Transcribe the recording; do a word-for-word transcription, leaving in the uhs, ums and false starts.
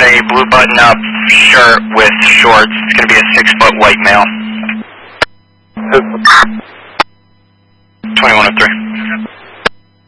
a blue button-up shirt with shorts. It's going to be a six-foot white male. twenty-one oh three.